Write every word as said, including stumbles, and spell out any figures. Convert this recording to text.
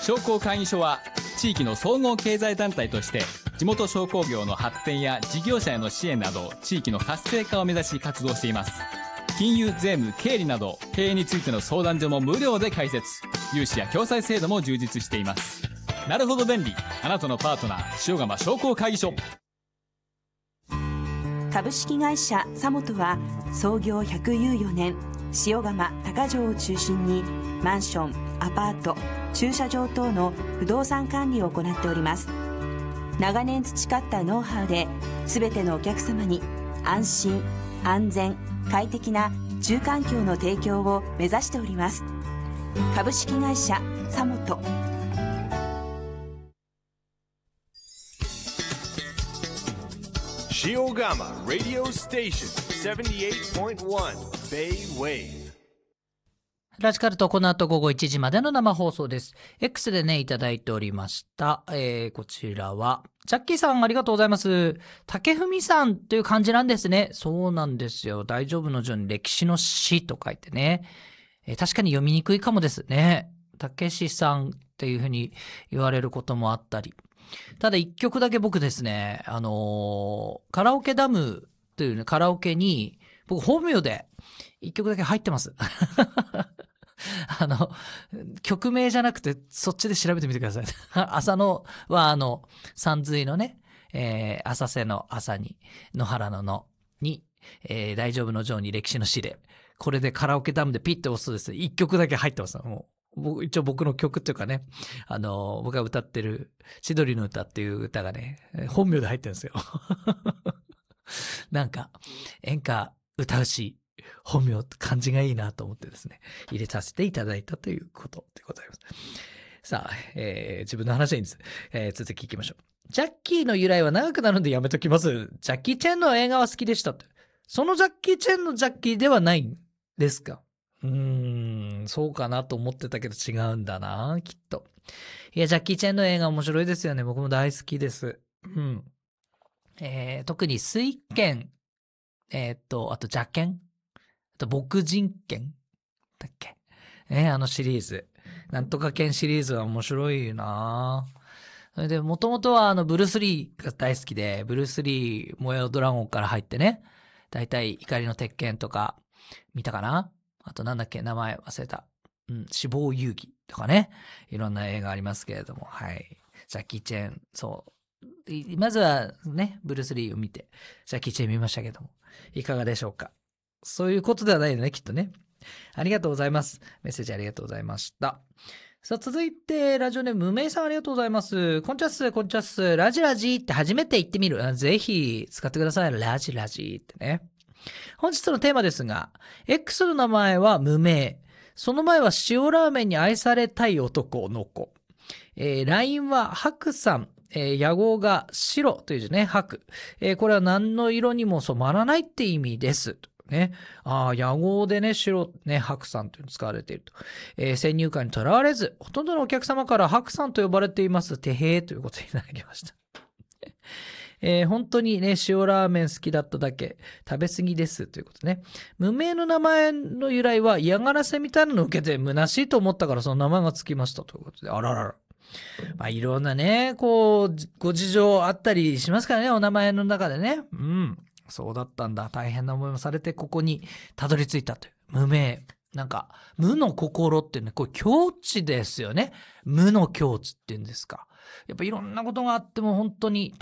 商工会議所は地域の総合経済団体として地元商工業の発展や事業者への支援など地域の活性化を目指し活動しています。金融、税務、経理など経営についての相談所も無料で開設、融資や共済制度も充実しています。なるほど便利、あなたのパートナー塩釜商工会議所。 株式会社サモトは創業ひゃくじゅうよねん、塩釜高城を中心にマンション、アパート、駐車場等の不動産管理を行っております。長年培ったノウハウで全てのお客様に安心、安全、快適な住環境の提供を目指しております。株式会社サモト。 塩釜 Radio Station セブンティエイトポイントワン Bay Wave。 ラジカルト、この後午後いちじまでの生放送です。X でね、いただいておりました。えー、こちらは、ジャッキーさんありがとうございます。竹文さんという漢字なんですね。そうなんですよ。大丈夫の順に歴史の史と書いてね。えー、確かに読みにくいかもですね。竹志さんっていうふうに言われることもあったり。ただ一曲だけ僕ですね、あのー、カラオケダムというね、カラオケに、僕本名で一曲だけ入ってます。あの、曲名じゃなくて、そっちで調べてみてください。浅野は、あの、山水のね、えー、浅瀬の朝に、野原の野に、えー、大丈夫の上に歴史の史で、これでカラオケダムでピッて押すとですね、一曲だけ入ってます。もう、僕一応僕の曲っていうかね、あの、僕が歌ってる、千鳥の歌っていう歌がね、本名で入ってるんですよ。なんか、演歌歌うし、本名って感じがいいなと思ってですね、入れさせていただいたということでございます。さあ、えー、自分の話はいいんです。えー、続きいきましょう。ジャッキーの由来は長くなるんでやめときます。ジャッキー・チェンの映画は好きでしたって。そのジャッキー・チェンのジャッキーではないんですか？うーん、そうかなと思ってたけど違うんだな、きっと。いや、ジャッキー・チェンの映画面白いですよね。僕も大好きです。うん。えー、特に水拳、えー、っと、あと邪剣、あと牧人剣だっけ、ね、あのシリーズ。なんとか剣シリーズは面白いな。それで、もともとはあの、ブルース・リーが大好きで、ブルース・リー、燃えよドラゴンから入ってね、だいたい怒りの鉄拳とか、見たかな？あとなんだっけ、名前忘れた。うん、死亡遊戯とかね。いろんな映画ありますけれども、はい。ジャッキー・チェン、そう。まずはね、ブルース・リーを見て、ジャッキー・チェン見ましたけども、いかがでしょうか。そういうことではないよね、きっとね。ありがとうございます。メッセージありがとうございました。さあ、続いて、ラジオネーム、無名さんありがとうございます。こんちゃっす、こんちゃっす。ラジラジって初めて言ってみる。ぜひ、使ってください。ラジラジってね。本日のテーマですが、X の名前は無名。その前は塩ラーメンに愛されたい男の子。えー、ライン は白さん。えー、野号が白という字ね、白。えー、これは何の色にも染まらないって意味です。ね。ああ、野号でね、白、ね、白さんというの使われていると。えー、先入観にとらわれず、ほとんどのお客様から白さんと呼ばれています。てへーということにいただきました。えー、本当にね、塩ラーメン好きだっただけ、食べ過ぎですということね。無名の名前の由来は嫌がらせみたいなのを受けて虚しいと思ったからその名前がつきましたということで、あららら。まあ、いろんなね、こう、ご事情あったりしますからね、お名前の中でね。うん。そうだったんだ。大変な思いもされて、ここにたどり着いたという。無名。なんか、無の心ってね、これ境地ですよね。無の境地っていうんですか。やっぱいろんなことがあっても本当に